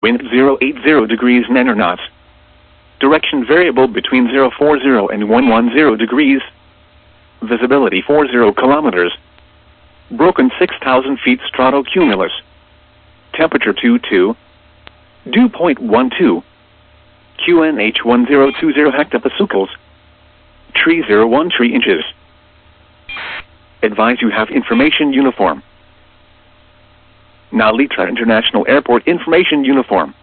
Wind 080 degrees 9 knots. Direction variable between 040 and 110 degrees. Visibility 40 kilometers. Broken 6,000 feet stratocumulus. Temperature 22. Dew point 12. QNH 1020 hectopascals. Tree 01 3 inches. Advise you have information uniform. Nalitra International Airport information uniform.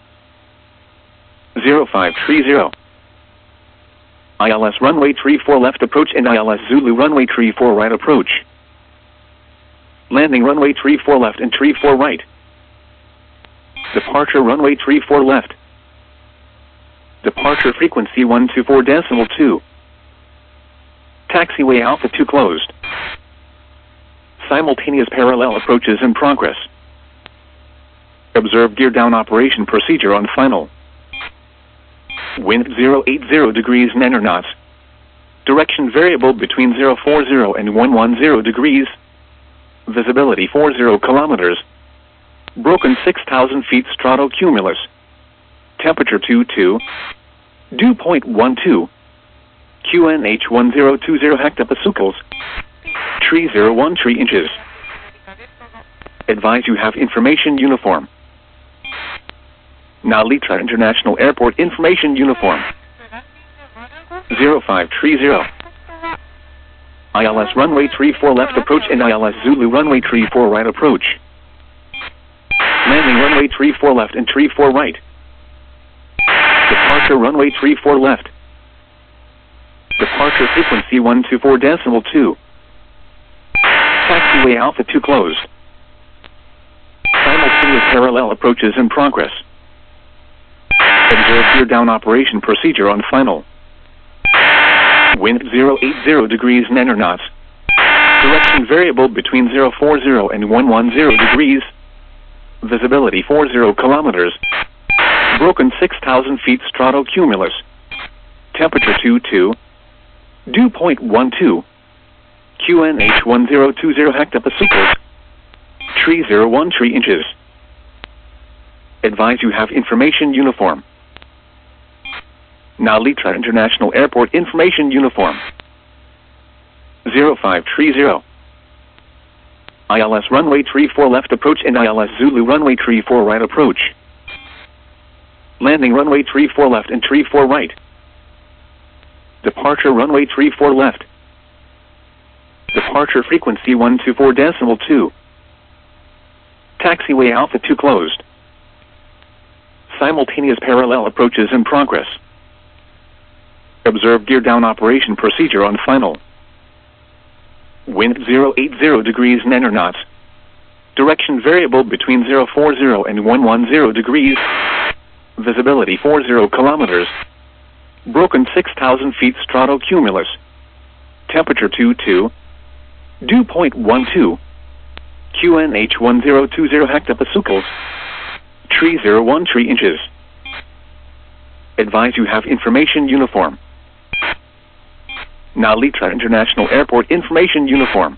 0530. ILS runway 34 left approach and ILS Zulu runway 34 right approach. Landing runway 34 left and 34 right. Departure runway 34 left. Departure frequency 124.2. Taxiway Alpha 2 closed. Simultaneous parallel approaches in progress. Observe gear down operation procedure on final. Wind 080 degrees 9 knots. Direction variable between 040 and 110 degrees. Visibility 40 kilometers. Broken 6,000 feet stratocumulus. Temperature 22. Dew point 12. QNH 1020 hectopascals. Tree 01 3 inches. Advise you have information uniform. Nalitra International Airport information uniform. 0530. ILS runway 34 left approach and ILS Zulu runway 34 right approach. Landing runway 34 left and 34 right. Departure runway 34 left. Departure frequency 124.2. Taxiway Alpha 2 closed. Simultaneous parallel approaches in progress. Observe gear down operation procedure on final. Wind 080 degrees 9 knots. Direction variable between 040 and 110 degrees. Visibility 40 kilometers. Broken 6,000 feet stratocumulus. Temperature 22. Dew point 12. QNH 1020 hectopascals. Tree 01 3 inches. Advise you have information uniform. Nalitra International Airport information uniform. 0530. ILS runway 34 left approach and ILS Zulu runway 34 right approach. Landing runway 34 left and 34 right. Departure runway 34 left. Departure frequency 124.2. Taxiway Alpha 2 closed. Simultaneous parallel approaches in progress. Observe gear down operation procedure on final. Wind 080 degrees 9 knots. Direction variable between 040 and 110 degrees. Visibility 40 kilometers. Broken 6,000 feet stratocumulus. Temperature 22. Dew point 12. QNH 1020 hectopascals. Tree 01 3 inches. Advise you have information uniform. Nalitra International Airport information uniform.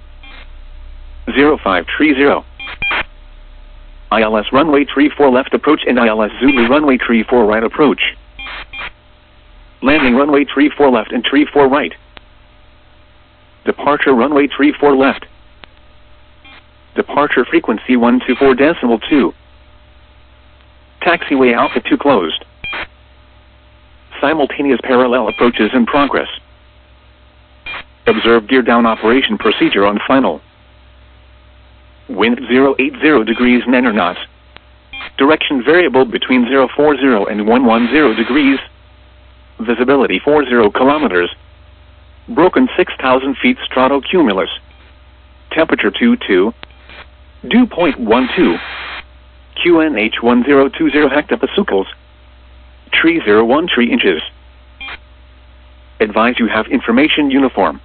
0530. ILS runway 34 left approach and ILS Zulu runway 34 right approach. Landing runway 34 left and 34 right. Departure runway 34 left. Departure frequency 124.2. Taxiway Alpha 2 closed. Simultaneous parallel approaches in progress. Observe gear down operation procedure on final. Wind 080 degrees 9 knots. Direction variable between 040 and 110 degrees. Visibility 40 kilometers. Broken 6,000 feet stratocumulus. Temperature 22. Dew point 12. QNH 1020 hectopascals. Tree 01 3 inches. Advise you have information uniform.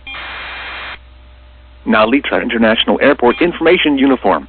Nalitra International Airport information uniform.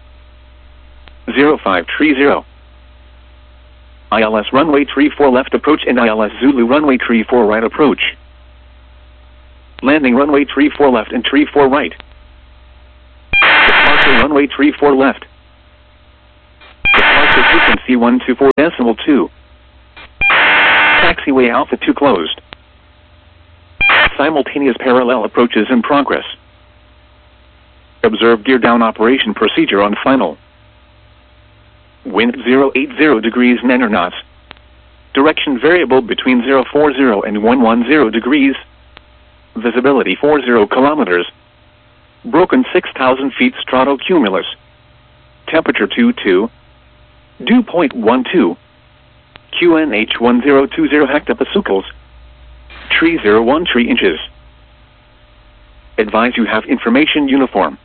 0530. ILS runway 34 left approach and ILS Zulu runway 34 right approach. Landing runway 34 left and 34 right. Departure runway 34 left. Departure Departure frequency 124.2. Taxiway Alpha 2 closed. Simultaneous parallel approaches in progress. Observe gear down operation procedure on final. Wind 080 degrees 9 knots. Direction variable between 040 and 110 degrees. Visibility 40 kilometers. Broken 6,000 feet stratocumulus. Temperature 22. Dew point 12. QNH 1020 hectopascals. Tree 01 tree inches. Advise you have information uniform.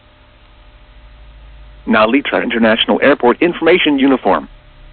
Nalitra International Airport information uniform.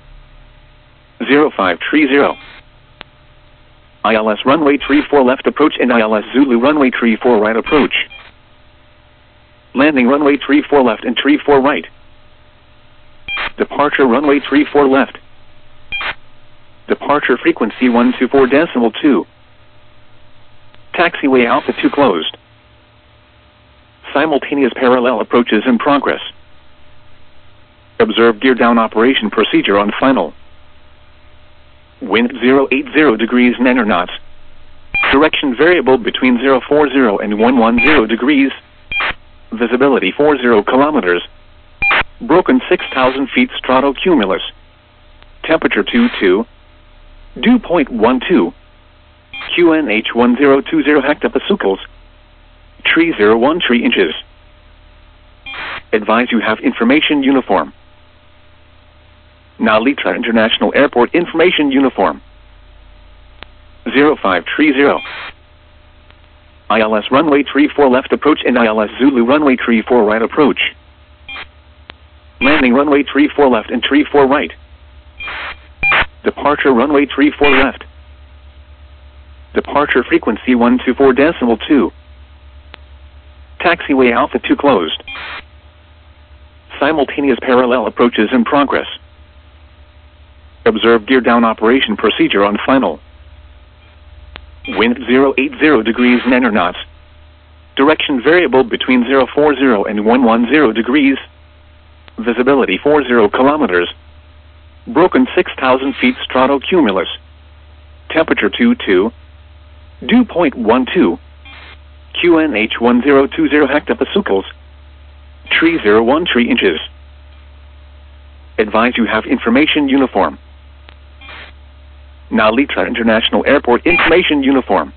0530. ILS runway 34 left approach and ILS Zulu runway 34 right approach. Landing runway 34 left and 34 right. Departure runway 34 left. Departure frequency 124.2. Taxiway Alpha 2 closed. Simultaneous parallel approaches in progress. Observe gear down operation procedure on final. Wind 080 degrees 9 knots. Direction variable between 040 and 110 degrees. Visibility 40 kilometers. Broken 6,000 feet stratocumulus. Temperature 22. Dew point 12. QNH 1020 hectopascals. Tree 01 tree inches. Advise you have information uniform. Nalitra International Airport information uniform. 0530. ILS runway 34 left approach and ILS Zulu runway 34 right approach. Landing runway 34 left and 34 right. Departure runway 34 left. Departure frequency 124.2. Taxiway Alpha 2 closed. Simultaneous parallel approaches in progress. Observe gear down operation procedure on final. Wind 080 degrees 9 knots. Direction variable between 040 and 110 degrees. Visibility 40 kilometers. Broken 6,000 feet stratocumulus. Temperature 22. Dew point 12. QNH 1020 hectopascals. Tree 01 tree inches. Advise you have information uniform. Nalitra International Airport information uniform.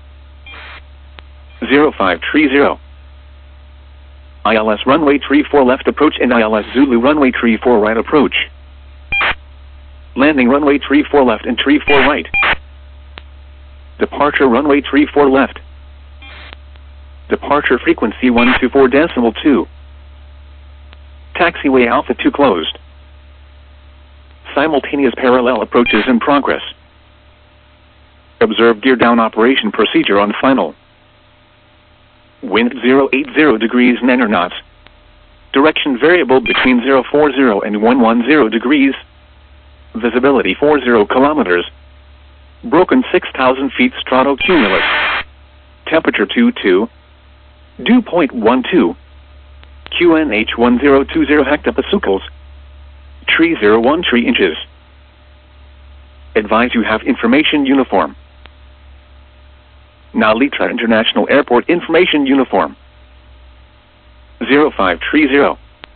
0530. ILS runway 34 left approach and ILS Zulu runway 34 right approach. Landing runway 34 left and 34 right. Departure runway 34 left. Departure frequency 124.2. Taxiway Alpha 2 closed. Simultaneous parallel approaches in progress. Observe gear down operation procedure on final. Wind 080 degrees 9 knots. Direction variable between 040 and 110 degrees. Visibility 40 kilometers. Broken 6,000 feet stratocumulus. Temperature 22. Dew point 12. QNH 1020 hectopascals. Tree 01 tree inches. Advise you have information uniform. Nalitra International Airport information uniform. 0530.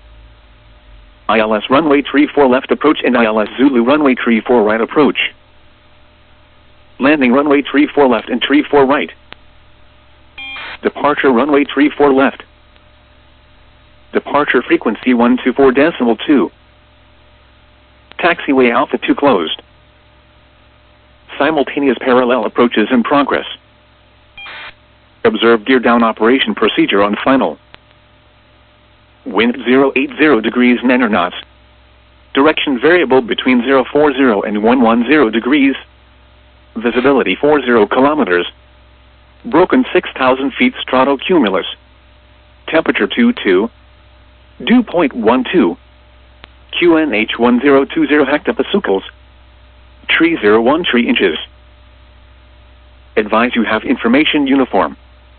ILS runway 34 left approach and ILS Zulu runway 34 right approach. Landing runway 34 left and 34 right. Departure runway 34 left. Departure frequency 124.2. Taxiway Alpha 2 closed. Simultaneous parallel approaches in progress. Observe gear down operation procedure on final. Wind 080 degrees 9 knots. Direction variable between 040 and 110 degrees. Visibility 40 kilometers. Broken 6,000 feet stratocumulus. Temperature 22. Dew point 12. QNH 1020 hectopascals. Tree 01 tree inches. Advise you have information uniform.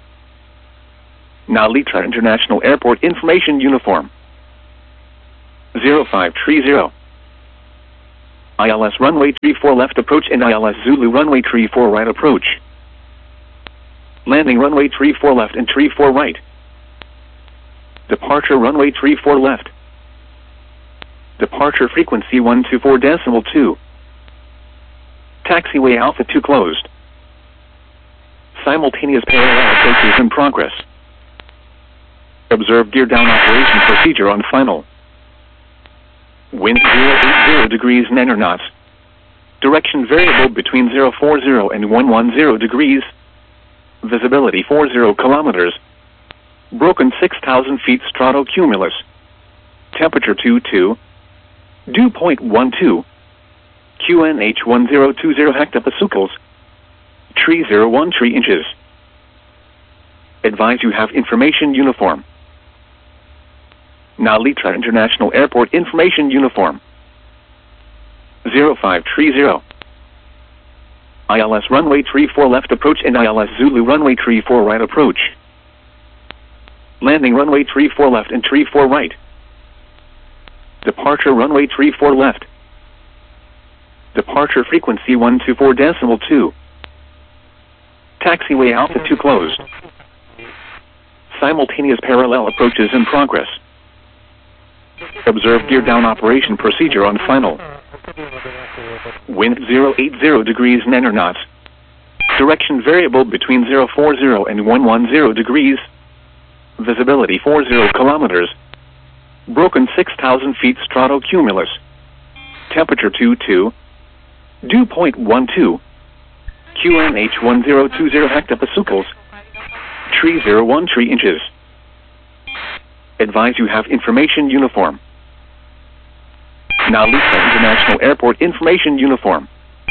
Nalitra International Airport information uniform. 0530. ILS runway 34 left approach and ILS Zulu runway 34 right approach. Landing runway 34 left and 34 right. Departure runway 34 left. Departure frequency 124.2. Taxiway Alpha 2 closed. Simultaneous parallel approaches in progress. Observe gear down operation procedure on final. Wind 080 degrees 9 knots. Direction variable between 040 and 110 degrees. Visibility 40 kilometers. Broken 6,000 feet stratocumulus. Temperature 22. Dew point 12. QNH 1020 hectopascals. Tree 01 tree inches. Advise you have information uniform. Nalita International Airport information uniform. 0530. ILS runway 34 left approach and ILS Zulu runway 34 right approach. Landing runway 34 left and 34 right. Departure runway 34 left. Departure frequency 124.2. Taxiway Alpha 2 closed. Simultaneous parallel approaches in progress. Observe gear down operation procedure on final. Wind 080 degrees 9 knots. Direction variable between 040 and 110 degrees. Visibility 40 kilometers. Broken 6,000 feet stratocumulus. Temperature 22. Dew point 12. QNH 1020 hectopascals. Tree 01 tree inches. Advise you have information uniform. Nalita International Airport information uniform.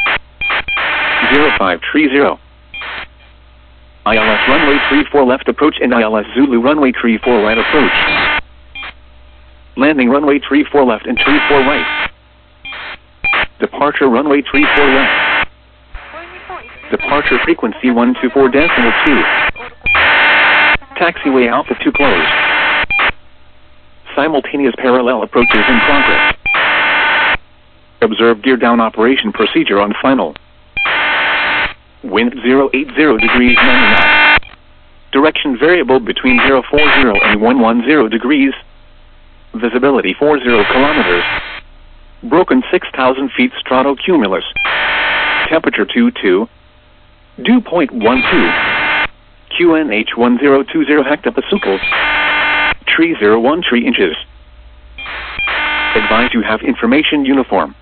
0530. ILS runway 34 left approach and ILS Zulu runway 34 right approach. Landing runway 34 left and 34 right. Departure runway 34 left. Departure frequency 124.2. Taxiway Alpha 2 closed. Simultaneous parallel approaches in progress. Observe gear down operation procedure on final. Wind 080 degrees 9 knots. Direction variable between 040 and 110 degrees. Visibility 40 kilometers. Broken 6,000 feet stratocumulus. Temperature 22. Dew point 12. QNH 1020 hectopascals. Tree 01 tree inches. Advise you have information uniform.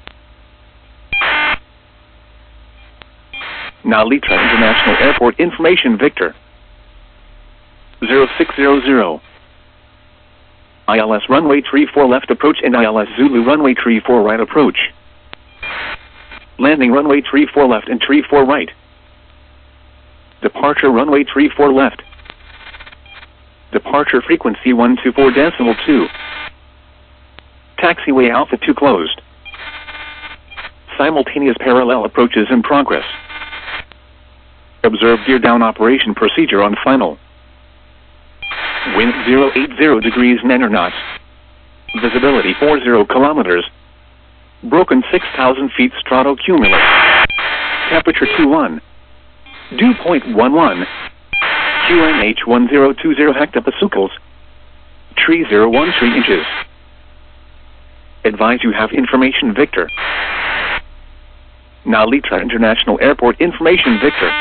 Nalita International Airport information Victor. 0600. ILS runway 34 left approach and ILS Zulu runway 34 right approach. Landing runway 34 left and 34 right. Departure runway 34 left. Departure frequency 124.2. Taxiway Alpha 2 closed. Simultaneous parallel approaches in progress. Observe gear down operation procedure on final. Wind 080 degrees 9 knots. Visibility 40 kilometers. Broken 6,000 feet stratocumulus. Temperature 21. Dew point 11. QNH 1020 hectopascals. Tree 01 tree inches. Advise you have information Victor. Nalita International Airport information Victor.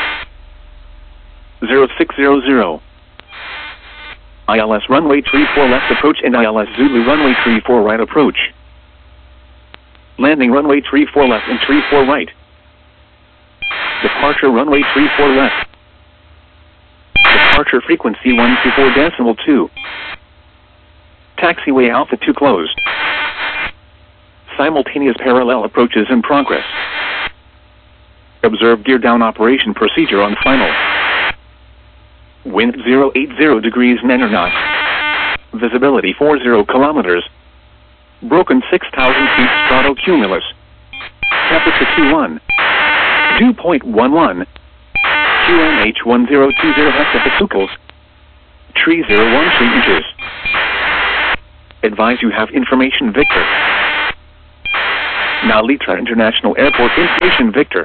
0600. ILS runway 34 left approach and ILS Zulu runway 34 right approach. Landing runway 34 left and 34 right. Departure runway 34 left. Departure frequency 124.2. Taxiway Alpha 2 closed. Simultaneous parallel approaches in progress. Observe gear down operation procedure on final. Wind 080 degrees 9 knots. Visibility 40 kilometers. Broken 6,000 feet stratocumulus. Temperature 21. Dew point 11. QNH 1020 hectopascals. Tree 01 tree inches. Advise you have information Victor. Now Litra International Airport information Victor.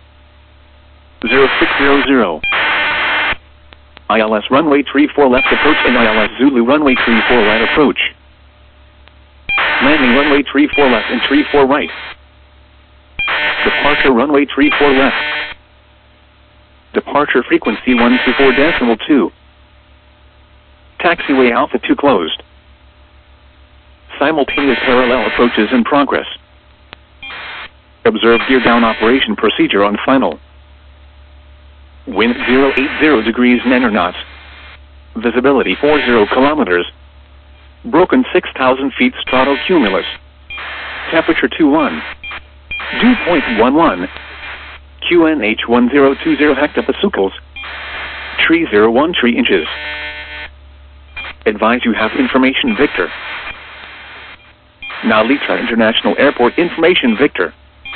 0600. ILS runway 34 left approach and ILS Zulu runway 34 right approach. Landing runway 34 left and 34 right. Departure runway 34 left. Departure frequency 124.2. Taxiway Alpha 2 closed. Simultaneous parallel approaches in progress. Observe gear down operation procedure on final. Wind 080 degrees 9 knots. Visibility 40 kilometers. Broken 6,000 feet stratocumulus. Temperature 21. Dew point 11. QNH 1020 hectopascals. Tree 01 tree inches. Advise you have information Victor. Now Litra International Airport information Victor.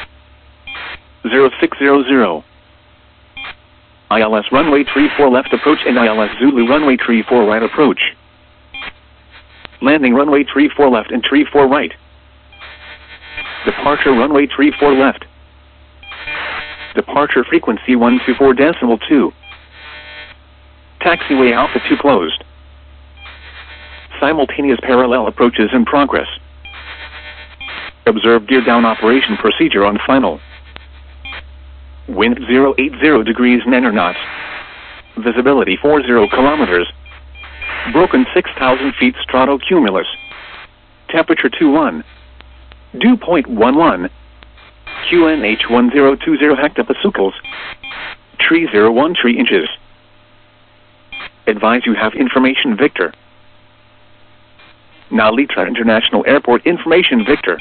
0600. ILS runway 34 left approach and ILS Zulu runway 34 right approach. Landing runway 34 left and 34 right. Departure runway 34 left. Departure frequency 124.2. Taxiway Alpha 2 closed. Simultaneous parallel approaches in progress. Observe gear down operation procedure on final. Wind 080 degrees 9 knots. Visibility 40 kilometers. Broken 6,000 feet stratocumulus. Temperature 21. Dew point 11. QNH 1020 hectopascals. Tree 01 tree inches. Advise you have information Victor. Now Litra International Airport information Victor.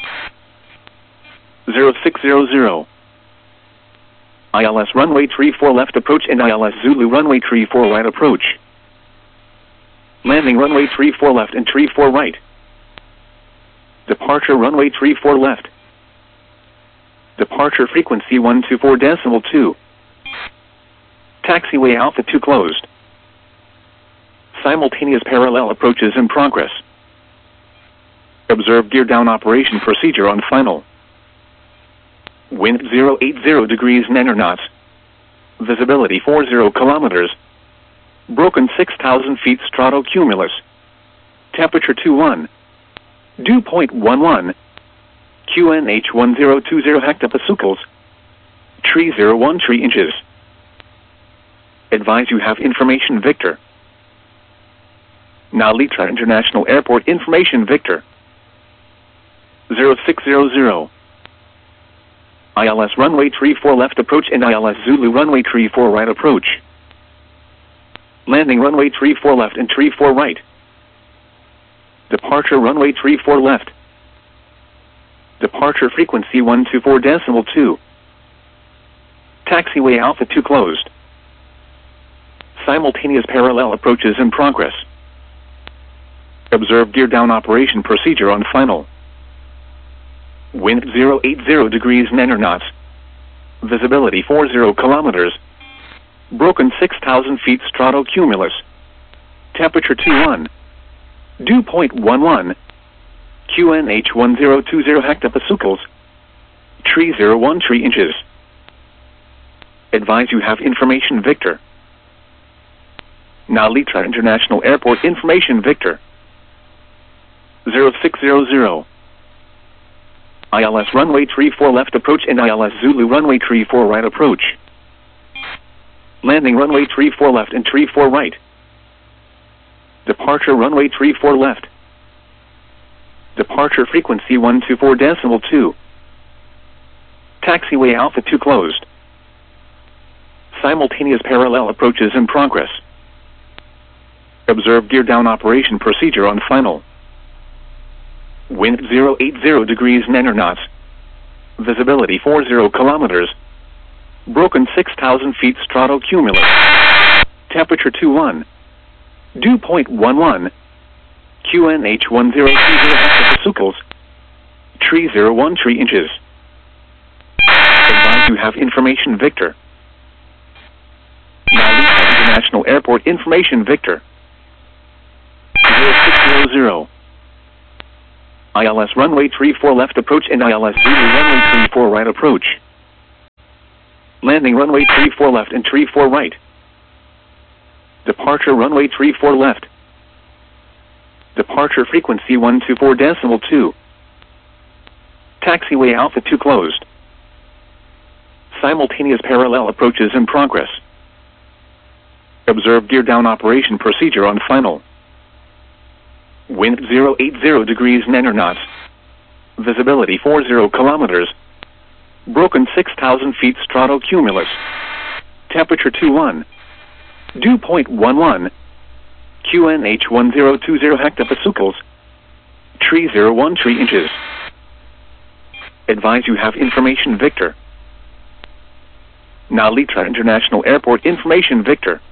0600. ILS runway 34 left approach and ILS Zulu runway 34 right approach. Landing runway 34 left and 34 right. Departure runway 34 left. Departure frequency 124.2. Taxiway Alpha 2 closed. Simultaneous parallel approaches in progress. Observe gear down operation procedure on final. Wind 080 degrees 9 knots. Visibility 40 kilometers. Broken 6,000 feet stratocumulus. Temperature 21. Dew point 11. QNH 1020 hectopascals. Tree 01 tree inches. Advise you have information Victor. Now Litra International Airport information Victor. 0600. ILS runway 34 left approach and ILS Zulu runway 34 right approach. Landing runway 34 left and 34 right. Departure runway 34 left. Departure frequency 124.2. Taxiway Alpha 2 closed. Simultaneous parallel approaches in progress. Observe gear down operation procedure on final. Wind 080 degrees 9 knots. Visibility 40 kilometers. Broken 6,000 feet stratocumulus. Temperature 21. Dew point 11. QNH 1020 hectopascals. Tree 01 tree inches. Advise you have information Victor. Now Litra International Airport information Victor. 0600. ILS runway 34 left approach and ILS Zulu runway 34 right approach. Landing runway 34 left and 34 right. Departure runway 34 left. Departure frequency 124.2. Taxiway Alpha 2 closed. Simultaneous parallel approaches in progress. Observe gear down operation procedure on final. Wind 080 degrees 9 knots. Visibility 40 kilometers. Broken 6,000 feet stratocumulus. Temperature 21. Dew point 11. QNH 1020 hectopascals. Tree 01 tree inches. Advise you have information Victor. Now Litra International Airport information Victor. 0600. ILS runway 34 left approach and ILS Zulu runway 34 right approach. Landing runway 34 left and 34 right. Departure runway 34 left. Departure frequency 124.2. Taxiway Alpha 2 closed. Simultaneous parallel approaches in progress. Observe gear down operation procedure on final. Wind 080 degrees 9 knots. Visibility 40 kilometers. Broken 6,000 feet stratocumulus. Temperature 21. Dew point 11. QNH 1020 hectopascals. Tree 01 tree inches. Advise you have information Victor. Nalita International Airport information Victor.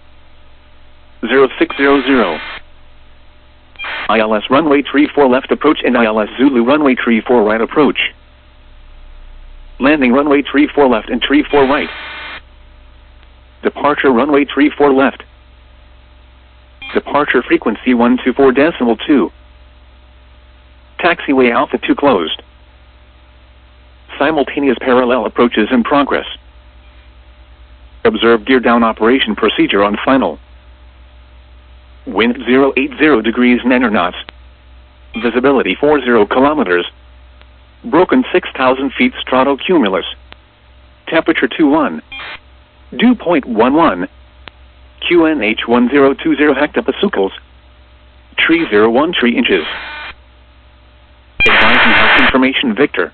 0600. ILS runway 34 left approach and ILS Zulu runway 34 right approach. Landing runway 34 left and 34 right. Departure runway 34 left. Departure frequency 124.2. Taxiway Alpha 2 closed. Simultaneous parallel approaches in progress. Observe gear down operation procedure on final. Wind 080 degrees 9 knots. Visibility 40 kilometers. Broken 6,000 feet stratocumulus. Temperature 21. Dew point 11. QNH 1020 hectopascals. Tree 01 tree inches. Advise you have information Victor.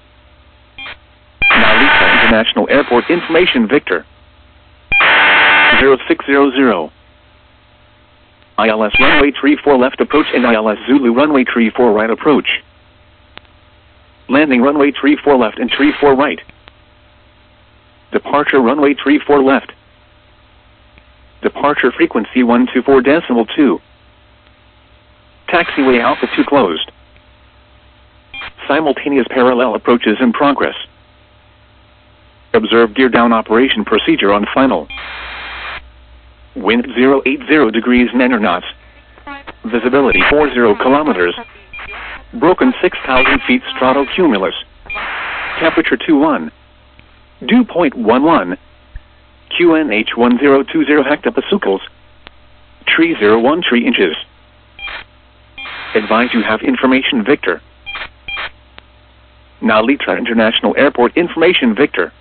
Nalita International Airport information Victor. 0600. ILS runway 34 left approach and ILS Zulu runway 34 right approach. Landing runway 34 left and 34 right. Departure runway 34 left. Departure frequency 124.2. Taxiway Alpha 2 closed. Simultaneous parallel approaches in progress. Observe gear down operation procedure on final. Wind 080 degrees 9 knots. Visibility 40 kilometers. Broken 6,000 feet stratocumulus. Temperature 21. Dew point 11. QNH 1020 hectopascals. Tree 01 tree inches. Advise you have information Victor. Nalita International Airport information Victor.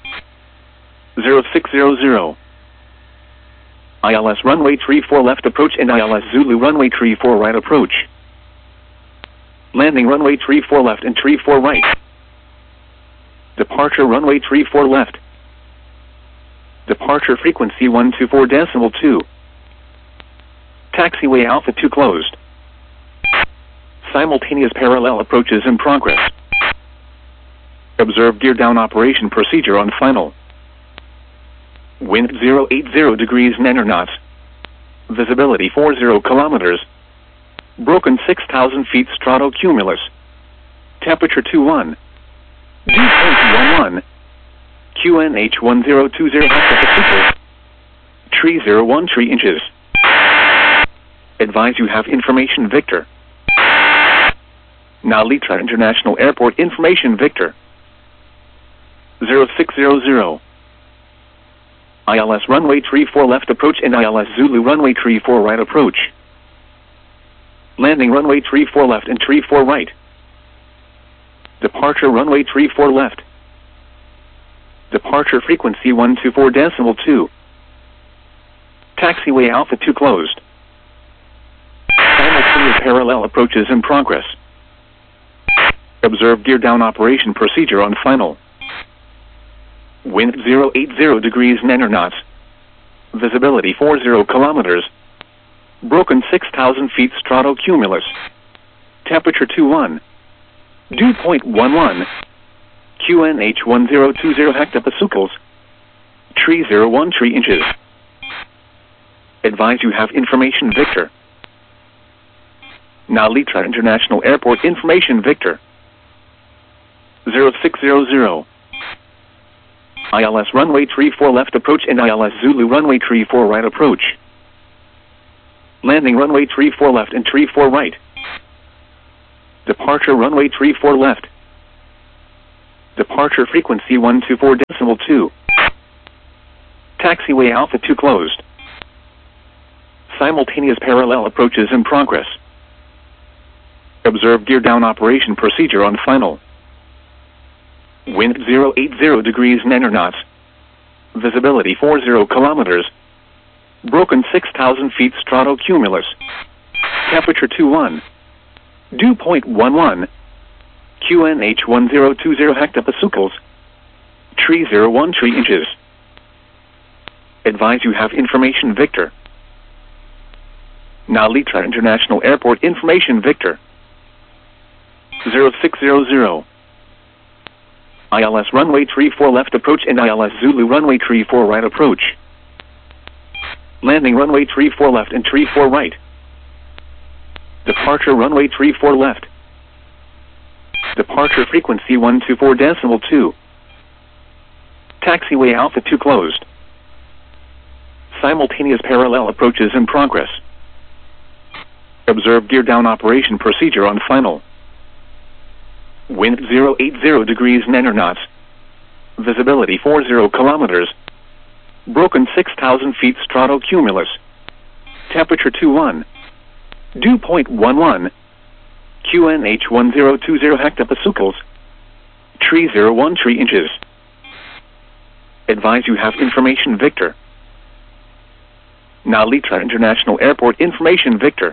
0600. ILS runway 34 left approach and ILS Zulu runway 34 right approach. Landing runway 34 left and 34 right. Departure runway 34 left. Departure frequency 124.2. Taxiway Alpha 2 closed. Simultaneous parallel approaches in progress. Observe gear down operation procedure on final. Wind 080 degrees 9 knots. Visibility 40 kilometers. Broken 6,000 feet stratocumulus. Temperature 21. Dew point 11. QNH 1020 hectopascals. Tree 01 tree inches. Advise you have information Victor. Nalita International Airport information Victor. 0600. ILS runway 34 left approach and ILS Zulu runway 34 right approach. Landing runway 34 left and 34 right. Departure runway 34 left. Departure frequency 124.2. Taxiway Alpha 2 closed. Simultaneous parallel approaches in progress. Observe gear down operation procedure on final. Wind 080 degrees 9 knots. Visibility 40 kilometers. Broken 6,000 feet stratocumulus. Temperature 21. Dew point 11. QNH 1020 hectopascals. Tree 01 tree inches. Advise you have information Victor. Nalita International Airport information Victor. 0600. ILS runway 34 left approach and ILS Zulu runway 34 right approach. Landing runway 34 left and 34 right. Departure runway 34 left. Departure frequency 124.2. Taxiway Alpha 2 closed. Simultaneous parallel approaches in progress. Observe gear down operation procedure on final. Wind 080 degrees 9 knots. Visibility 40 kilometers. Broken 6,000 feet stratocumulus. Temperature 21. Dew point 11. QNH 1020 hectopascals. Tree 01 tree inches. Advise you have information Victor. Nalitra International Airport information Victor. 0600. ILS runway 34 left approach and ILS Zulu runway 34 right approach. Landing runway 34 left and 34 right. Departure runway 34 left. Departure frequency 124.2. Taxiway Alpha 2 closed. Simultaneous parallel approaches in progress. Observe gear down operation procedure on final. Wind 080 degrees 9 knots. Visibility 40 kilometers. Broken 6,000 feet stratocumulus. Temperature 21. Dew point 11. QNH 1020 hectopascals. Tree 01 tree inches. Advise you have information Victor. Nalitra International Airport information Victor.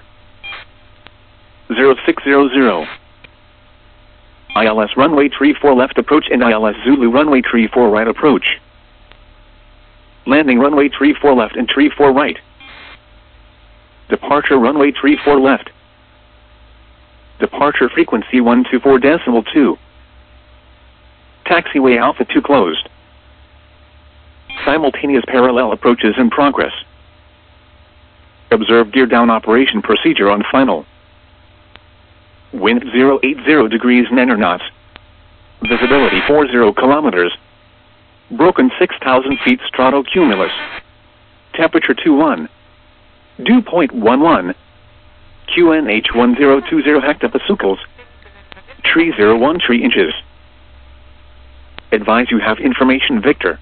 0600. ILS runway 34 left approach and ILS Zulu runway 34 right approach. Landing runway 34 left and 34 right. Departure runway 34 left. Departure frequency 124.2. Taxiway Alpha 2 closed. Simultaneous parallel approaches in progress. Observe gear down operation procedure on final. Wind 080 degrees 9 knots. Visibility 40 kilometers. Broken 6,000 feet stratocumulus. Temperature 21. Dew point 11. QNH 1020 hectopascals. Tree 01 tree inches. Advise you have information Victor.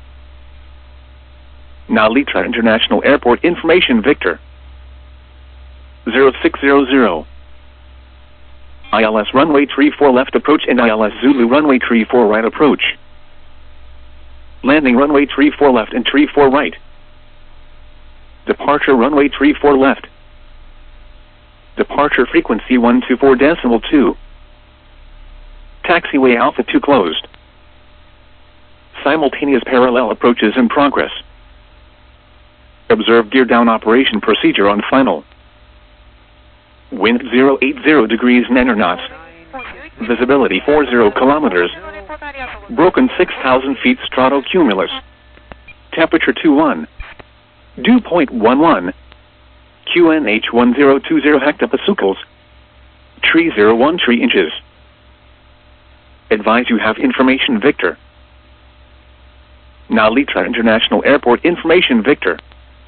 Nalitra International Airport information Victor. 0600. ILS runway 34 left approach and ILS Zulu runway 34 right approach. Landing runway 34 left and 34 right. Departure runway 34 left. Departure frequency 124.2. Taxiway Alpha 2 closed. Simultaneous parallel approaches in progress. Observe gear down operation procedure on final. Wind 080 degrees 9 knots. Visibility 40 kilometers. Broken 6,000 feet stratocumulus. Temperature 21. Dew point 11. QNH 1020 hectopascals. Tree 01 tree inches. Advise you have information Victor. Nalitra International Airport information Victor.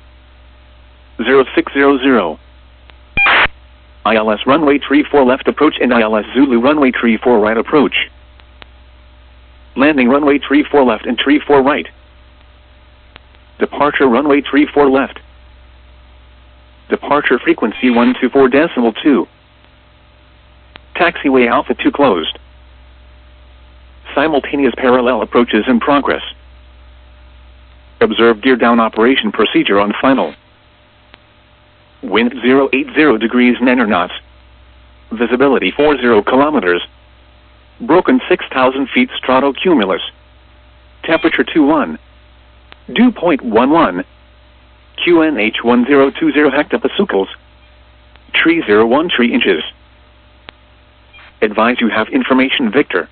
0600. ILS runway 34 left approach and ILS Zulu runway 34 right approach. Landing runway 34 left and 34 right. Departure runway 34 left. Departure frequency 124.2. Taxiway Alpha 2 closed. Simultaneous parallel approaches in progress. Observe gear down operation procedure on final. Wind 080 degrees 9 knots. Visibility 40 kilometers. Broken 6,000 feet stratocumulus. Temperature 21. Dew point 11. QNH 1020 hectopascals. Tree 01 tree inches. Advise you have information Victor.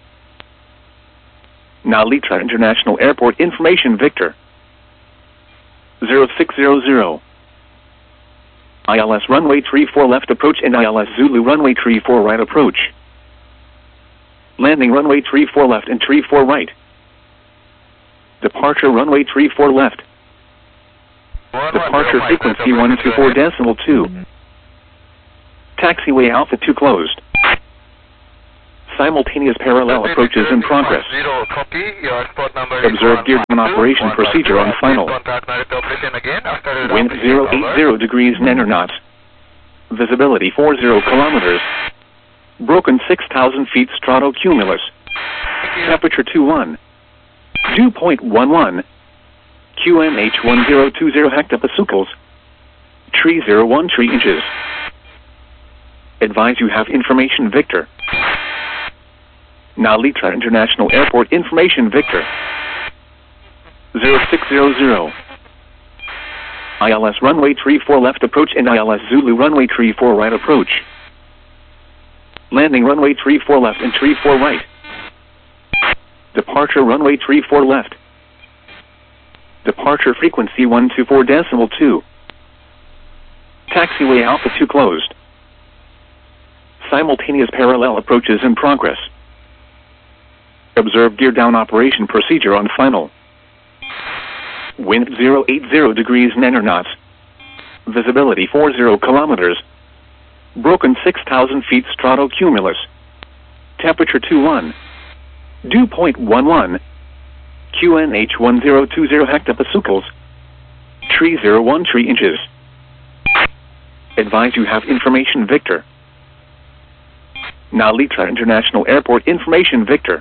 Nalitra International Airport information Victor. 0600. ILS runway 34 left approach and ILS Zulu runway 34 right approach. Landing runway 34 left and 34 right. Departure runway 34 left. Departure frequency 124.2. Taxiway Alpha 2 closed. Simultaneous parallel approaches in progress. 0, copy. Your spot number is Observe gear down operation procedure on final. Contact my operation again after Wind 080 degrees 9 knots. Visibility 40 kilometers. Broken 6,000 feet stratocumulus. Temperature 21. Dew point 11. QNH 1020 hectopascals. Tree 01 tree inches. Advise you have information Victor. Nalitra International Airport information Victor. 0600. ILS runway 34 left approach and ILS Zulu runway 34 right approach. Landing runway 34 left and 34 right. Departure runway 34 left. Departure frequency 124.2. Taxiway Alpha 2 closed. Simultaneous parallel approaches in progress. Observe gear down operation procedure on final. Wind 080 degrees 9 knots. Visibility 40 kilometers. Broken 6,000 feet stratocumulus. Temperature 21. Dew point 11. QNH 1020 hectopascals. Tree 01 tree inches. Advise you have information Victor. Nalitra International Airport information Victor.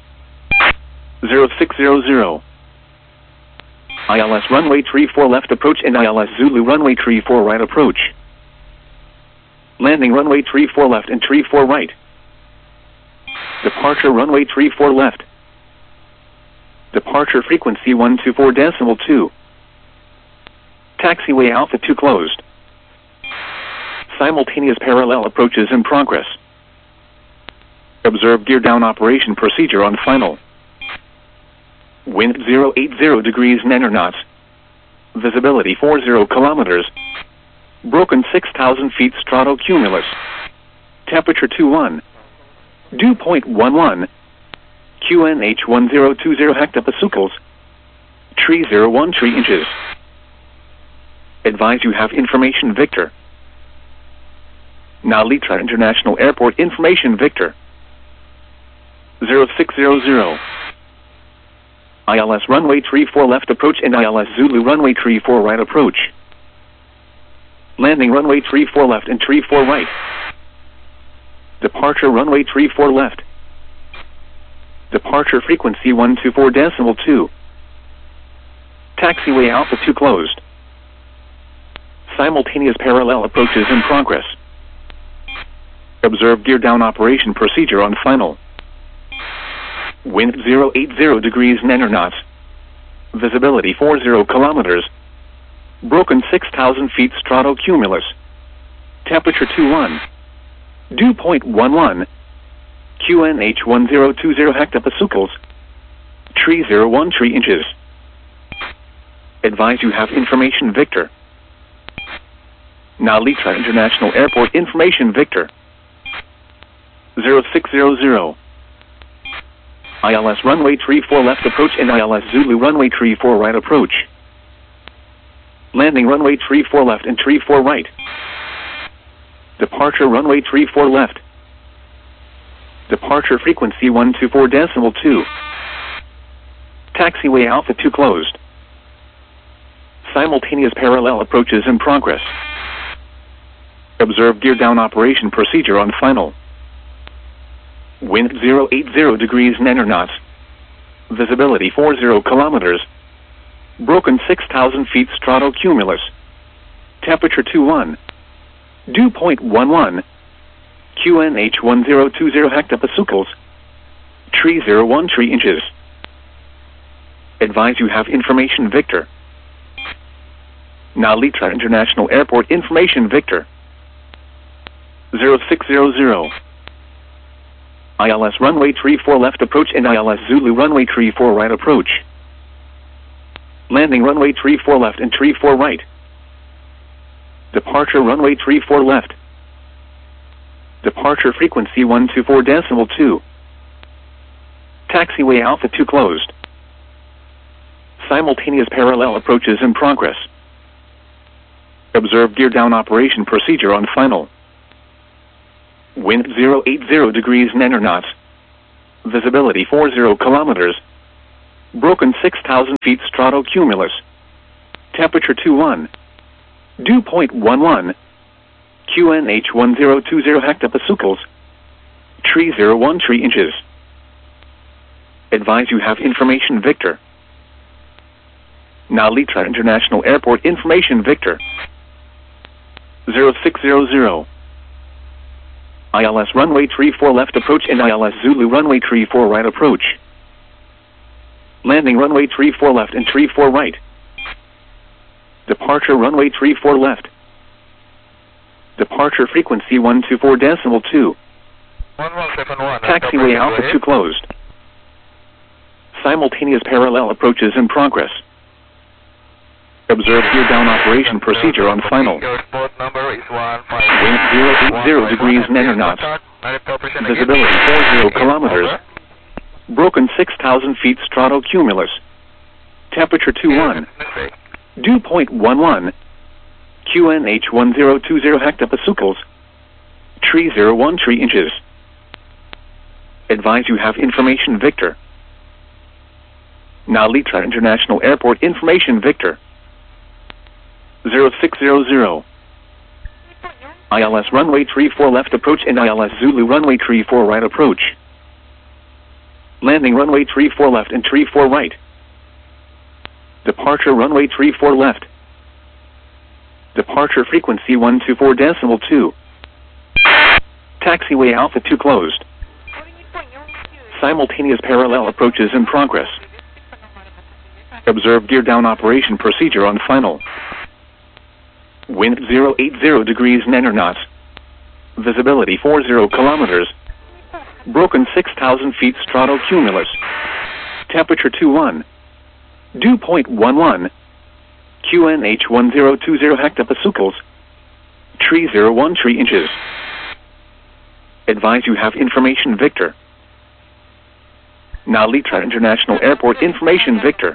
0600. ILS runway 34 left approach and ILS Zulu runway 34 right approach. Landing runway 34 left and 34 right. Departure runway 34 left. Departure frequency 124.2. Taxiway Alpha 2 closed. Simultaneous parallel approaches in progress. Observe gear down operation procedure on final. Wind 080 degrees 9 knots. Visibility 40 kilometers. Broken 6,000 feet stratocumulus. Temperature 21. Dew point 11. QNH 1020 hectopascals. Tree 01 tree inches. Advise you have information Victor. Nalitra International Airport information Victor. 0600. ILS runway 34 left approach and ILS Zulu runway 34 right approach. Landing runway 34 left and 34 right. Departure runway 34 left. Departure frequency 124.2. Taxiway Alpha 2 closed. Simultaneous parallel approaches in progress. Observe gear down operation procedure on final. Wind 080 degrees 9 knots. Visibility 40 kilometers. Broken 6,000 feet stratocumulus. Temperature 21. Dew point 11. QNH 1020 hectopascals. Tree 01 tree inches. Advise you have information Victor. Nalitra International Airport information Victor. 0600. ILS runway 34 left approach and ILS Zulu runway 34 right approach. Landing runway 34 left and 34 right. Departure runway 34 left. Departure frequency 124.2. Taxiway Alpha 2 closed. Simultaneous parallel approaches in progress. Observe gear down operation procedure on final. Wind 080 degrees 9 knots. Visibility 40 kilometers. Broken 6,000 feet stratocumulus. Temperature 21. Dew point 11. QNH 1020 hectopascals. Tree 01 tree inches. Advise you have information Victor. Nalitra International Airport information Victor. 0600. ILS runway 34 left approach and ILS Zulu runway 34 right approach. Landing runway 34 left and 34 right. Departure runway 34 left. Departure frequency 124.2. Taxiway Alpha 2 closed. Simultaneous parallel approaches in progress. Observe gear down operation procedure on final. Wind 080 degrees 9 knots. Visibility 40 kilometers. Broken 6,000 feet stratocumulus. Temperature 21. Dew point 11. QNH 1020 hectopascals. Tree 01 tree inches. Advise you have information Victor. Nalitra International Airport information Victor. 0600. ILS runway 34 left approach and ILS Zulu runway 34 right approach. Landing runway 34 left and 34 right. Departure runway 34 left. Departure frequency 124.2. 1171. Taxiway Alpha 2 closed. Simultaneous parallel approaches in progress. Observe gear down operation procedure on final. Your port number is 150. Wind 080 degrees 9 knots. Visibility 40 kilometers. Broken 6,000 feet stratocumulus. Temperature 21. Dew point 11. QNH 1020 hectopascals. Tree 01 tree inches. Advise you have information Victor. Nalitra International Airport information Victor. 0600. ILS runway 34 left approach and ILS Zulu runway 34 right approach. Landing runway 34 left and 34 right. Departure runway 34 left. Departure frequency 124.2. Taxiway Alpha 2 closed. Simultaneous parallel approaches in progress. Observe gear down operation procedure on final. Wind 080 degrees 9 knots. Visibility 40 kilometers. Broken 6,000 feet stratocumulus. Temperature 21. Dew point 11. QNH 1020 hectopascals. Tree 01 tree inches. Advise you have information Victor. Nalitra International Airport information Victor.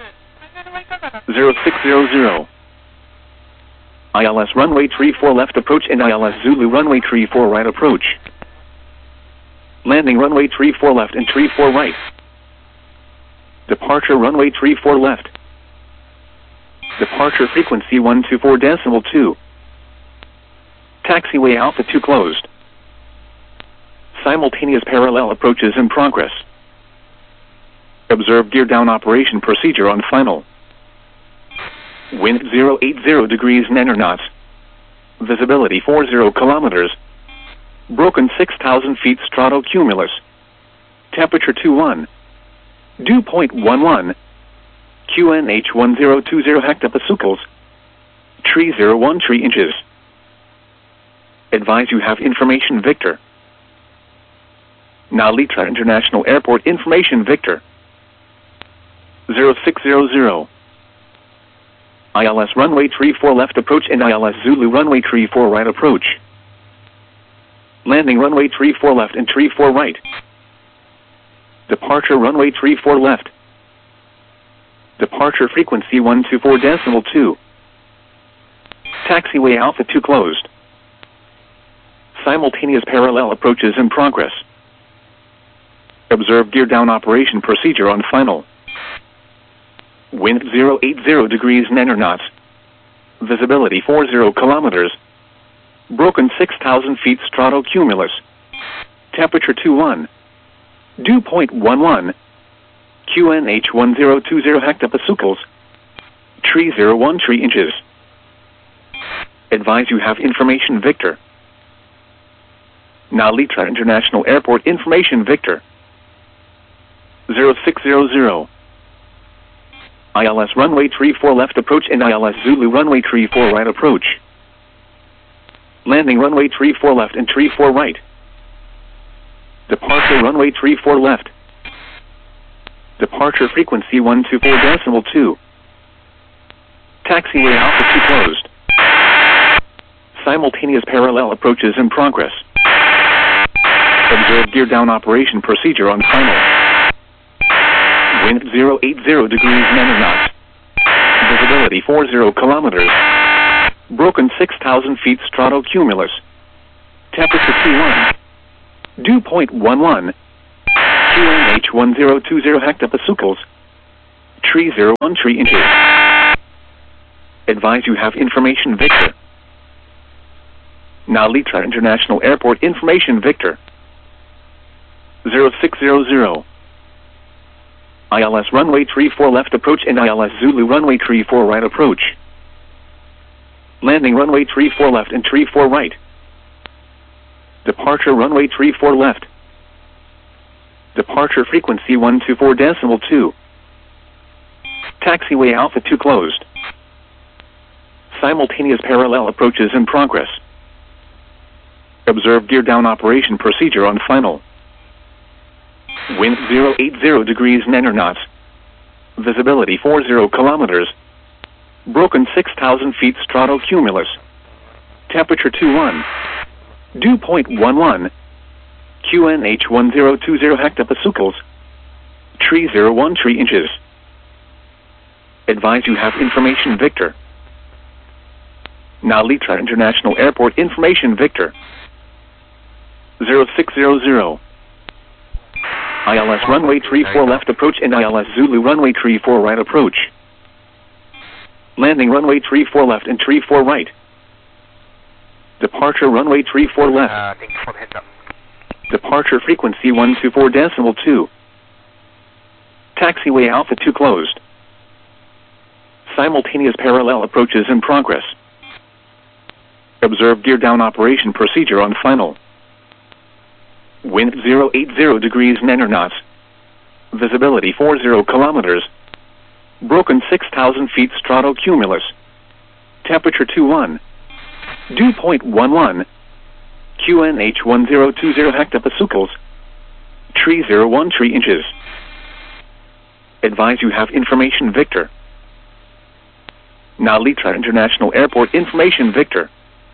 0600. ILS runway 34 left approach and ILS Zulu runway 34 right approach. Landing runway 34 left and 34 right. Departure runway 34 left. Departure frequency 124.2. Taxiway Alpha 2 closed. Simultaneous parallel approaches in progress. Observe gear down operation procedure on final. Wind 080 degrees 9 knots. Visibility 40 kilometers. Broken 6,000 feet stratocumulus. Temperature 21. Dew point 11. QNH 1020 hectopascals. Tree 01 tree inches. Advise you have information Victor. Nalitra International Airport information Victor. 0600. ILS runway 34 left approach and ILS Zulu runway 34 right approach. Landing runway 34 left and 34 right. Departure runway 34 left. Departure frequency 124.2. Taxiway Alpha 2 closed. Simultaneous parallel approaches in progress. Observe gear down operation procedure on final. Wind 080 degrees 9 knots. Visibility 40 kilometers. Broken 6,000 feet stratocumulus. Temperature 21. Dew point 11. QNH 1020 hectopascals. Tree 01 tree inches. Advise you have information Victor. Nalitra International Airport information Victor. 0600. ILS runway 34 left approach and ILS Zulu runway 34 right approach. Landing runway 34 left and 34 right. Departure runway 34 left. Departure frequency 124.2. Taxiway Alpha 2 closed. Simultaneous parallel approaches in progress. Observe gear down operation procedure on final. Wind 080 degrees 9 knots. Visibility 40 kilometers. Broken 6,000 feet stratocumulus. Temperature 21. Dew point 11. QNH1020 hectopascals. Tree 01 tree inches. Advise you have information Victor. Now Litra International Airport information Victor. 0600. ILS runway 34 left approach and ILS Zulu runway 34 right approach. Landing runway 34 left and 34 right. Departure runway 34 left. Departure frequency 124.2. Taxiway Alpha 2 closed. Simultaneous parallel approaches in progress. Observe gear down operation procedure on final. Wind 080 degrees 9 knots. Visibility 40 kilometers. Broken 6,000 feet stratocumulus. Temperature 21. Dew point 11. QNH1020 hectopascals. Tree 01 tree inches. Advise you have information Victor. Now Litra International Airport information Victor. 0600. ILS runway 34 left approach and ILS Zulu runway 34 right approach. Landing runway 34 left and 34 right. Departure runway 34 left. Thank you for the heads up. Departure frequency 124.2. Taxiway Alpha 2 closed. Simultaneous parallel approaches in progress. Observe gear down operation procedure on final. Wind 080 degrees 9 knots. Visibility 40 kilometers. Broken 6,000 feet stratocumulus. Temperature 21. Dew point 11. QNH1020 hectopascals. Tree 01 tree inches. Advise you have information Victor. Now Litra International Airport information Victor.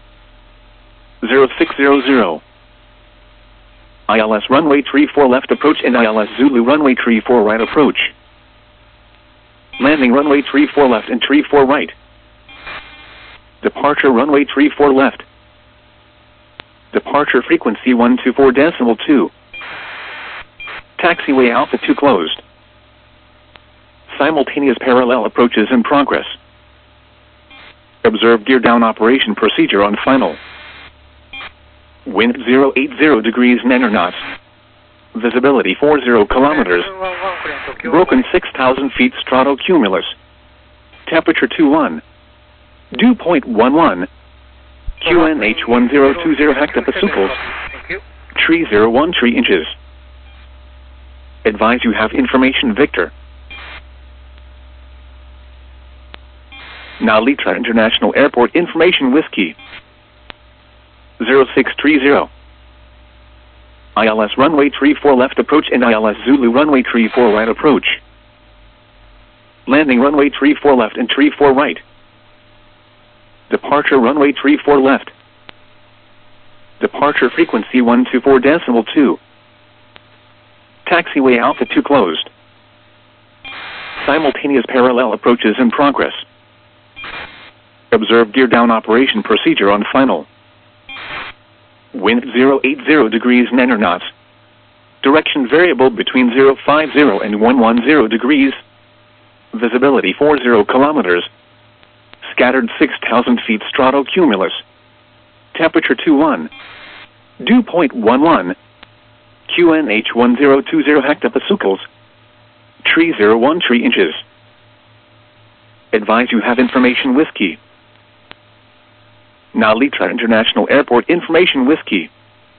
0600. ILS runway 34 left approach and ILS Zulu runway 34 right approach. Landing runway 34 left and 34 right. Departure runway 34 left. Departure frequency 124.2. Taxiway Alpha 2 closed. Simultaneous parallel approaches in progress. Observe gear down operation procedure on final. Wind 080 degrees 9 knots. Visibility 40 kilometers. Broken 6,000 feet stratocumulus. Temperature 21. Dew point 11. QNH1020 hectopascals. Tree 01 tree inches. Advise you have information Victor. Now Litra International Airport information Whiskey. 0630. ILS runway 34 left approach and ILS Zulu runway 34 right approach. Landing runway 34 left and 34 right. Departure runway 34 left. Departure frequency 124.2. Taxiway Alpha 2 closed. Simultaneous parallel approaches in progress. Observe gear down operation procedure on final. Wind 080 degrees 9 knots. Direction variable between 050 and 110 degrees. Visibility 40 kilometers. Scattered 6,000 feet stratocumulus. Temperature 21. Dew point 11. QNH1020 hectopascals. Tree 01 tree inches. Advise you have information Whiskey. Now Litra International Airport information Whiskey.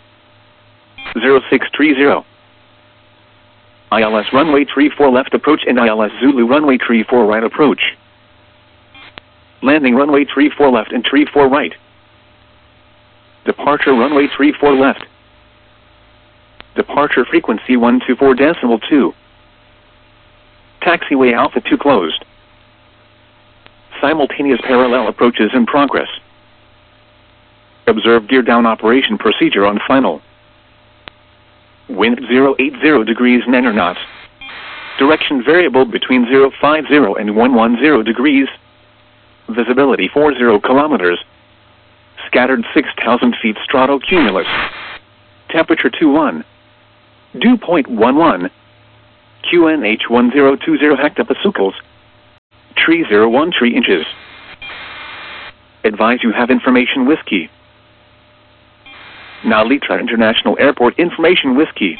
0630. ILS runway 34 left approach and ILS Zulu runway 34 right approach. Landing runway 34 left and 34 right. Departure runway 34 left. Departure frequency 124.2. Taxiway Alpha 2 closed. Simultaneous parallel approaches in progress. Observe gear down operation procedure on final. Wind 080 degrees 9 knots. Direction variable between 050 and 110 degrees. Visibility 40 kilometers. Scattered 6,000 feet stratocumulus. Temperature 21. Dew point 11. QNH 1020 hectopascals. Tree 01 3 inches. Advise you have information whiskey. Nalita International Airport information whiskey.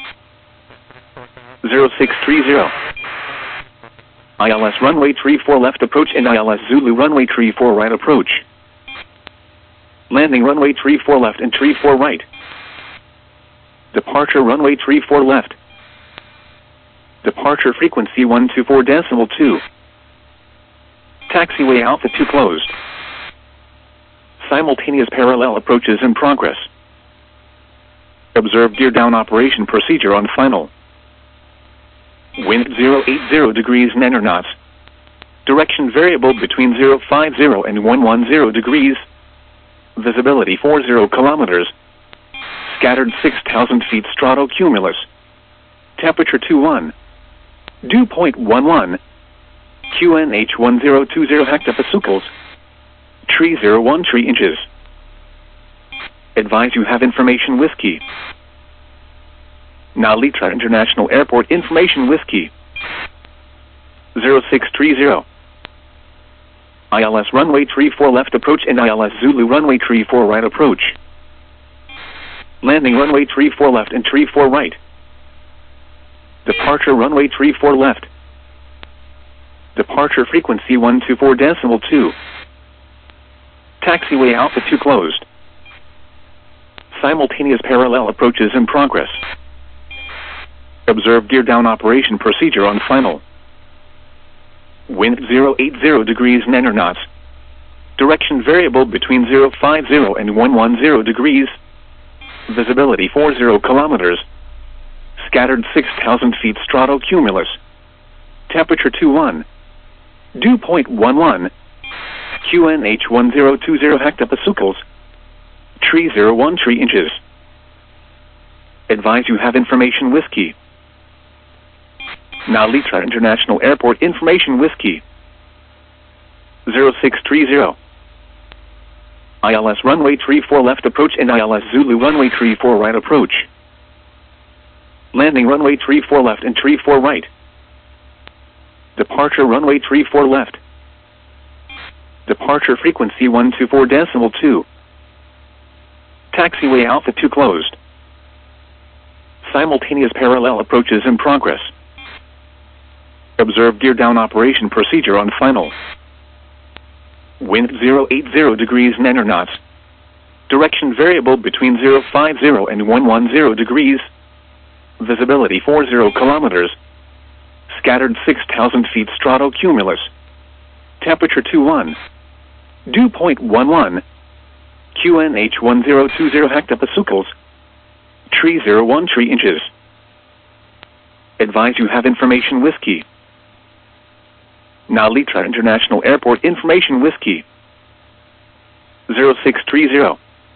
0630. ILS runway 34 left approach and ILS Zulu runway 34 right approach. Landing runway 34 left and 34 right. Departure runway 34 left. Departure frequency 124.2. Taxiway Alpha 2 closed. Simultaneous parallel approaches in progress. Observe gear down operation procedure on final. Wind 080 degrees 9 knots. Direction variable between 050 and 110 degrees. Visibility 40 kilometers. Scattered 6,000 feet stratocumulus. Temperature 21. Dew point 11. QNH 1020 hectopascals. Tree 01 3 inches. Advise you have information whiskey. Nalita International Airport information whiskey. 0630. ILS runway 34 left approach and ILS Zulu runway 34 right approach. Landing runway 34 left and 34 right. Departure runway 34 left. Departure frequency 124.2. Taxiway Alpha 2 closed. Simultaneous parallel approaches in progress. Observe gear down operation procedure on final. Wind 080 degrees 9 knots. Direction variable between 050 and 110 degrees. Visibility 40 kilometers. Scattered 6,000 feet stratocumulus. Temperature 21. Dew point 11. QNH 1020 hectopascals. Tree 01 3 inches. Advise you have information whiskey. Nalita International Airport information whiskey. 0630. ILS runway 34 left approach and ILS Zulu runway 34 right approach. Landing runway 34 left and 34 right. Departure runway 34 left. Departure frequency 124.2. Taxiway Alpha 2 closed. Simultaneous parallel approaches in progress. Observe gear down operation procedure on final. Wind 080 degrees 9 knots. Direction variable between 050 and 110 degrees. Visibility 40 kilometers. Scattered 6,000 feet stratocumulus. Temperature 21. Dew point 11. QNH 1020 hectopascals. Tree 01 3 inches. Advise you have information whiskey. Nalita International Airport information whiskey. 0630.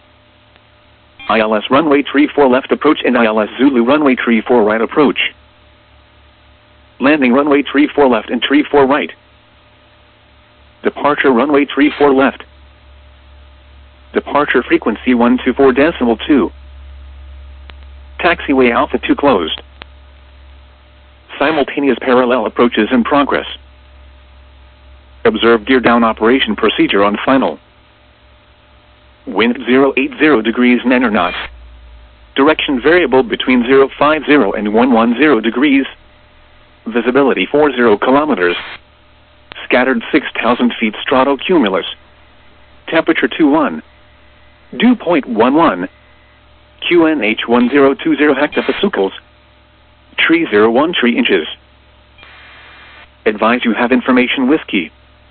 ILS runway 34 left approach and ILS Zulu runway 34 right approach. Landing runway 34 left and 34 right. Departure runway 34 left. Departure frequency 124.2. Taxiway Alpha 2 closed. Simultaneous parallel approaches in progress. Observe gear down operation procedure on final. Wind 080 degrees 9 knots. Direction variable between 050 and 110 degrees. Visibility 40 kilometers. Scattered 6,000 feet stratocumulus. Temperature 21. Dew point 11. QNH 1020 hectopascals. Tree 01 3 inches. Advise you have information whiskey.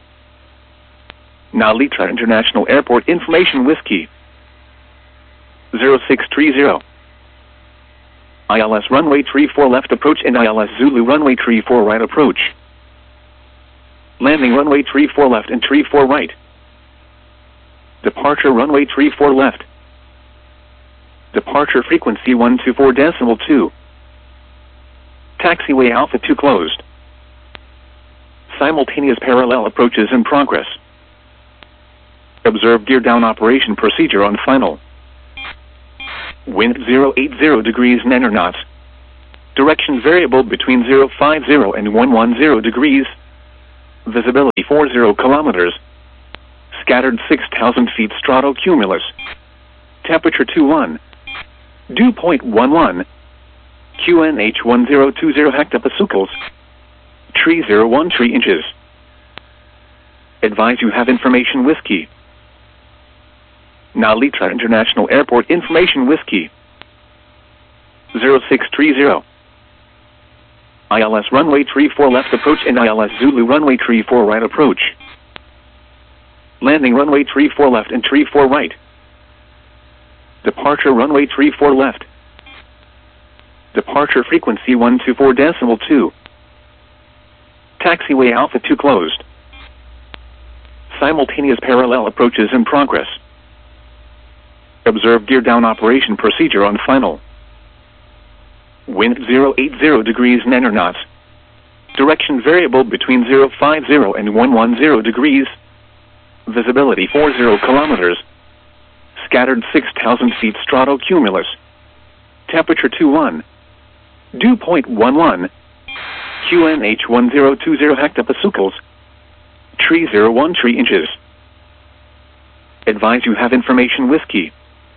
Nalita International Airport information whiskey. 0630. ILS runway 34 left approach and ILS Zulu runway 34 right approach. Landing runway 34 left and 34 right. Departure runway 34 left. Departure frequency 124.2. Taxiway Alpha 2 closed. Simultaneous parallel approaches in progress. Observe gear down operation procedure on final. Wind 080 degrees 9 knots. Direction variable between 050 and 110 degrees. Visibility 40 kilometers. Scattered 6,000 feet stratocumulus. Temperature 21. Dew point 11. QNH 1020 hectopascals. Tree 01 3 inches. Advise you have information whiskey. Nalitra International Airport information whiskey. 0630. ILS runway 34 left approach and ILS Zulu runway 34 right approach. Landing runway 34 left and 34 right. Departure runway 34 left. Departure frequency 124.2. Taxiway Alpha 2 closed. Simultaneous parallel approaches in progress. Observe gear down operation procedure on final. Wind 080 degrees niner knots. Direction variable between 050 and 110 degrees. Visibility 40 kilometers. Scattered 6,000 feet stratocumulus. Temperature 21. Dew point 11. QNH 1020 hectopascals. Tree 01 3 inches. Advise you have information whiskey.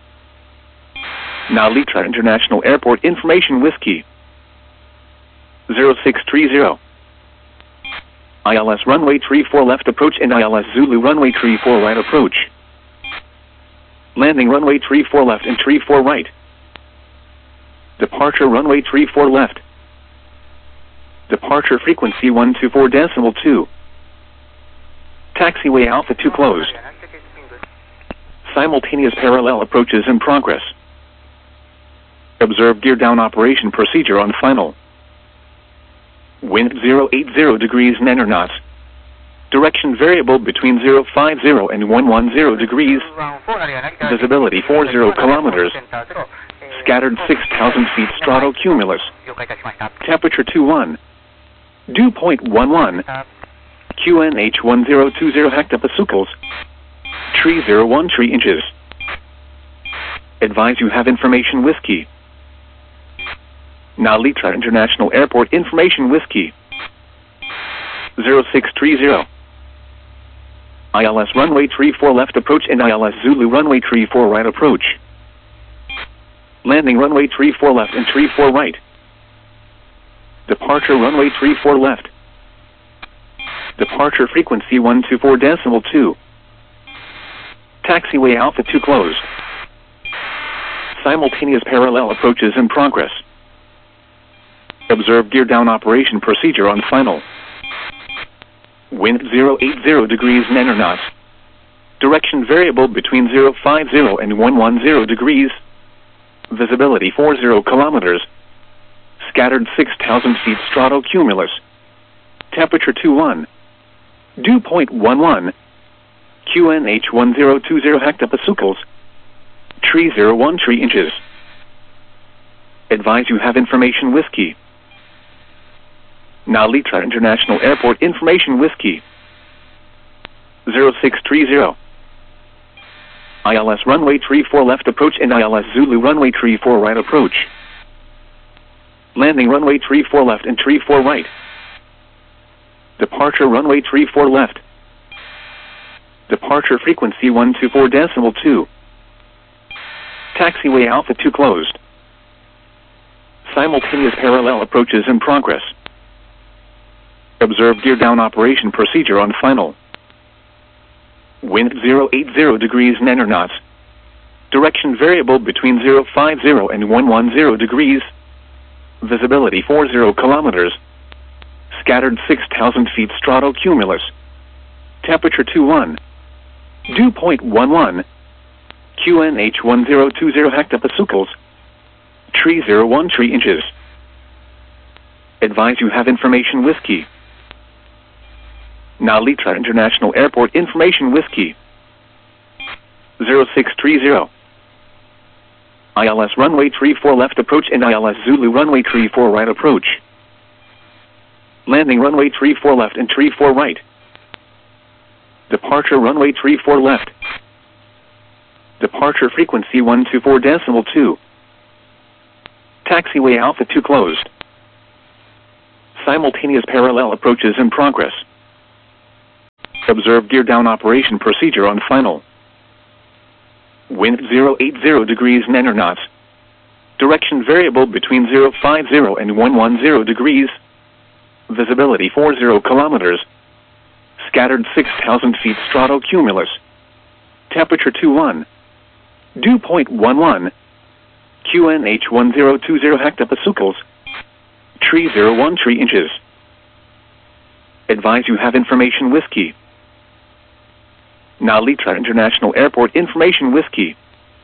Nalitra International Airport information whiskey. 0630. ILS runway 34 left approach and ILS Zulu runway 34 right approach. Landing runway 34 left and 34 right. Departure runway 34 left. Departure frequency 124.2. Taxiway Alpha 2 closed. Simultaneous parallel approaches in progress. Observe gear down operation procedure on final. Wind 080 degrees niner knots. Direction variable between 050 and 110 degrees. Visibility 40 kilometers. Scattered 6,000 feet stratocumulus. Temperature 21. Dew point 11. QNH 1020 hectopascals. Tree 01 3 inches. Advise you have information whiskey. Nalitra International Airport information whiskey. 0630. ILS runway 34 left approach and ILS Zulu runway 34 right approach. Landing runway 34 left and 34 right. Departure runway 34 left. Departure frequency 124.2. Taxiway Alpha 2 closed. Simultaneous parallel approaches in progress. Observe gear down operation procedure on final. Wind 080 degrees niner knots. Direction variable between 050 and 110 degrees. Visibility 40 kilometers. Scattered 6,000 feet stratocumulus. Temperature 21. Dew point 11. QNH 1020 hectopascals. Tree 01 3 inches. Advise you have information whiskey. Nalitra International Airport information whiskey. 0630. ILS runway 34 left approach and ILS Zulu runway 34 right approach. Landing runway 34 left and 34 right. Departure runway 34 left. Departure frequency 124.2. Taxiway Alpha 2 closed. Simultaneous parallel approaches in progress. Observe gear down operation procedure on final. Wind 080 degrees niner knots. Direction variable between 050 and 110 degrees. Visibility 40 kilometers. Scattered 6,000 feet stratocumulus. Temperature 21. Dew point 11. QNH 1020 hectopascals. Tree 01 3 inches. Advise you have information whiskey. Nalitra International Airport information whiskey. 0630. ILS runway 34 left approach and ILS Zulu runway 34 right approach. Landing runway 34 left and 34 right. Departure runway 34 left. Departure frequency 124.2. Taxiway Alpha 2 closed. Simultaneous parallel approaches in progress. Observe gear down operation procedure on final. Wind 080 degrees 9 knots. Direction variable between 050 and 110 degrees. Visibility 40 kilometers. Scattered 6,000 feet stratocumulus. Temperature 21. Dew point 11. QNH 1020 hectopascals. Tree 01 tree inches. Advise you have information whiskey. Nalitra International Airport information whiskey.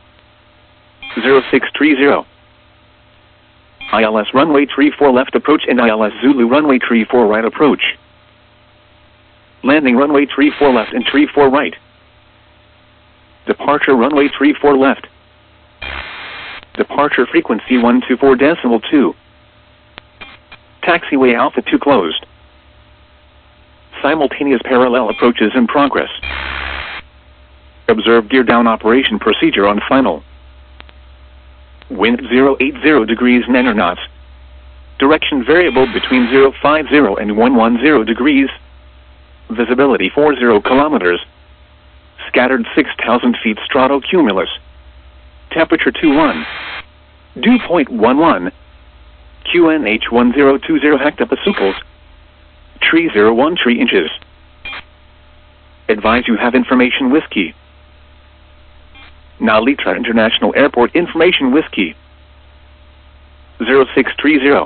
0630. ILS runway 34 left approach and ILS Zulu runway 34 right approach. Landing runway 34 left and 34 right. Departure runway 34 left. Departure frequency 124.2. Taxiway Alpha 2 closed. Simultaneous parallel approaches in progress. Observe gear down operation procedure on final. Wind 080 degrees 9 knots. Direction variable between 050 and 110 degrees. Visibility 40 kilometers. Scattered 6,000 feet stratocumulus. Temperature 21. Dew point 11. QNH 1020 hectopascals. Tree 01 tree inches. Advise you have information whiskey. Nalitra International Airport information whiskey. 0630.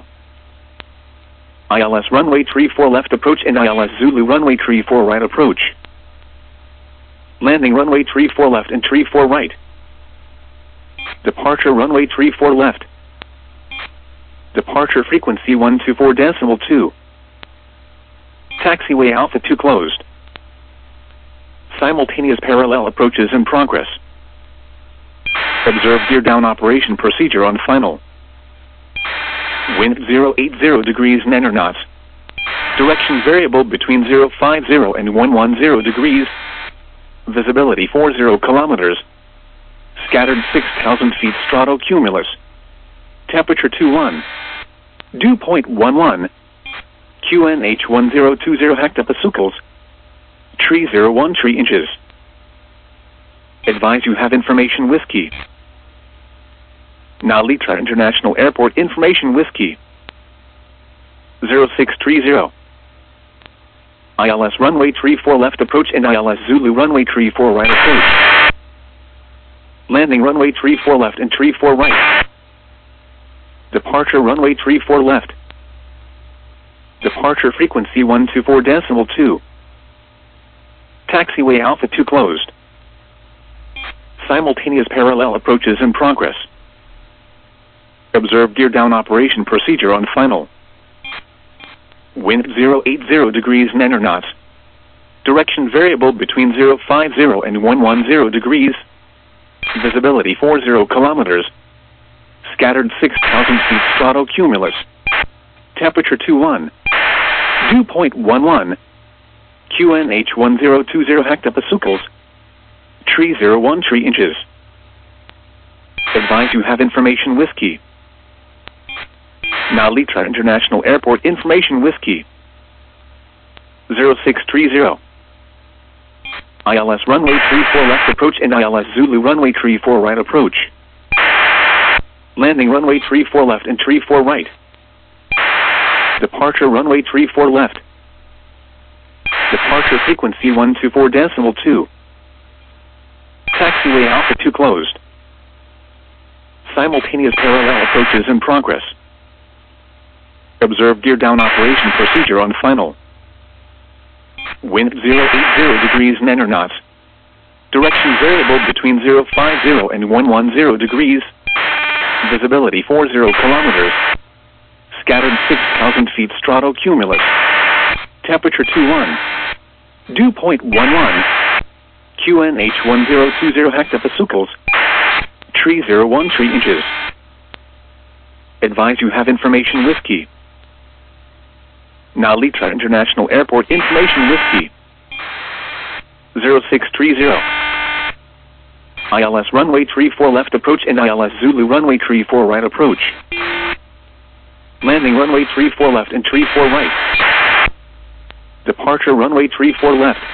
ILS runway 34 left approach and ILS Zulu runway 34 right approach. Landing runway 34 left and 34 right. Departure runway 34 left. Departure frequency 124.2. Taxiway Alpha 2 closed. Simultaneous parallel approaches in progress. Observe gear down operation procedure on final. Wind 080 degrees 9 knots. Direction variable between 050 and 110 degrees. Visibility 40 kilometers. Scattered 6,000 feet stratocumulus. Temperature 21. Dew point 11. QNH 1020 hectopascals. Tree 01 tree inches. Advise you have information whiskey. Nalitra International Airport information whiskey. 0630. ILS runway 34 left approach and ILS Zulu runway 34 right approach. Landing runway 34 left and 34 right. Departure runway 34 left. Departure frequency 124.2. Taxiway Alpha 2 closed. Simultaneous parallel approaches in progress. Observe gear down operation procedure on final. Wind 080 degrees 9 knots. Direction variable between 050 and 110 degrees. Visibility 40 kilometers. Scattered 6,000 feet stratocumulus. Temperature 21. Dew point 11. QNH 1020 hectopascals. Tree 01 tree inches. Advise you have information whiskey. Nalitra International Airport information whiskey. 0630. ILS runway 34 left approach and ILS Zulu runway 34 right approach. Landing runway 34 left and 34 right. Departure runway 34 left. Departure frequency 124.2. Taxiway Alpha 2 closed. Simultaneous parallel approaches in progress. Observe gear down operation procedure on final. Wind 080 degrees 9 knots. Direction variable between 050 and 110 degrees. Visibility 40 kilometers. Scattered 6,000 feet stratocumulus. Temperature 21. Dew point 11. QNH 1020 hectopascals. Tree 01 tree inches. Advise you have information whiskey. Nalitra International Airport information whiskey. 0630. ILS runway 34 left approach and ILS Zulu runway 34 right approach. Landing runway 34 left and 34 right. Departure runway 34 left.